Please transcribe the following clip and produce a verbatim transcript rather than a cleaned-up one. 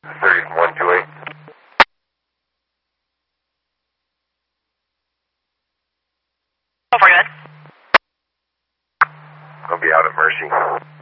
thirty-one two eight. Oh, for good. I'll be out at Mercy.